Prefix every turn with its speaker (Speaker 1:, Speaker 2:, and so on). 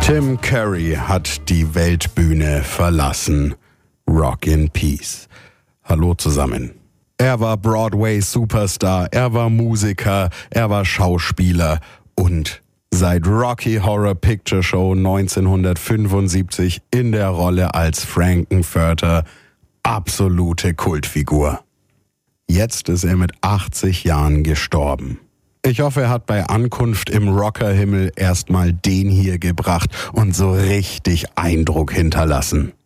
Speaker 1: Tim Curry hat die Weltbühne verlassen. Rock in Peace. Hallo zusammen. Er war Broadway-Superstar, er war Musiker, er war Schauspieler und seit Rocky Horror Picture Show 1975 in der Rolle als Frank-N-Furter absolute Kultfigur. Jetzt ist er mit 80 Jahren gestorben. Ich hoffe, er hat bei Ankunft im Rockerhimmel erstmal den hier gebracht und so richtig Eindruck hinterlassen.